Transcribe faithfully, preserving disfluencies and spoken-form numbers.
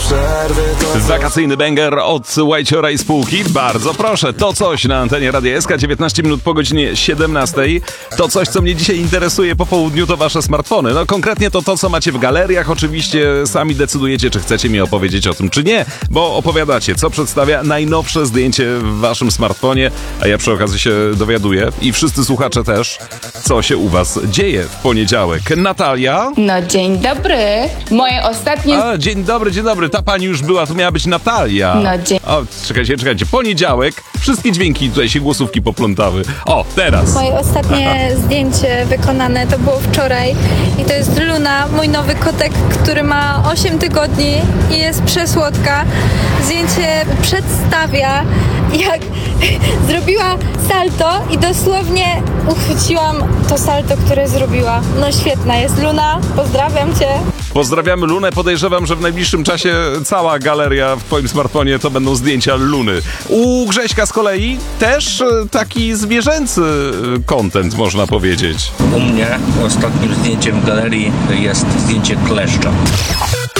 przerwy to... Wakacyjny banger od Whiteciora i spółki. Bardzo proszę, to coś na antenie Radia S K, dziewiętnaście minut po godzinie siedemnastej. To coś, co mnie dzisiaj interesuje po południu, to wasze smartfony. No konkretnie to to, co macie w galeriach. Oczywiście sami decydujecie, czy chcecie mi opowiedzieć o tym, czy nie, bo opowiadacie, co przedstawia najnowsze zdjęcie w waszym smartfonie, a ja przy okazji się dowiaduję i wszyscy słuchacze też, co się u was dzieje w poniedziałek. Natalia? No dzień dobry. Moje ostatnie... A, dzień dobry, dzień dobry. Ta pani już była, tu miała być Natalia. No dzień... O, czekajcie, czekajcie. Poniedziałek. Wszystkie dźwięki tutaj się głosówki poplątały. O, teraz. Moje ostatnie zdjęcie wykonane to było wczoraj i to jest Luna, mój nowy kotek, który ma osiem tygodni i jest przesłodka. Zdjęcie przedstawia, jak zrobiła salto i dosłownie uchwyciłam to salto, które zrobiła. No świetna jest Luna, pozdrawiam cię. Pozdrawiamy Lunę. Podejrzewam, że w najbliższym czasie cała galeria w twoim smartfonie to będą zdjęcia Luny. U Grześka z kolei też taki zwierzęcy content, można powiedzieć. U mnie ostatnim zdjęciem w galerii jest zdjęcie kleszcza.